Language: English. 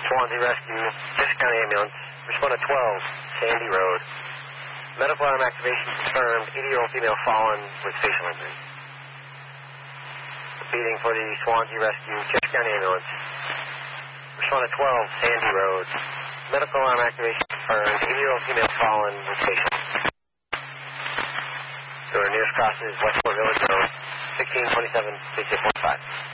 Swansea Rescue, Fish County Ambulance, respond to 12, Sandy Road. Medical arm activation confirmed, 80-year-old female fallen with facial injury. Repeating for the Swansea Rescue, Fish County Ambulance, respond to 12, Sandy Road. Medical arm activation confirmed, 80-year-old female fallen with facial injury. So our nearest cross is Westport Village Road, 1627, 6645.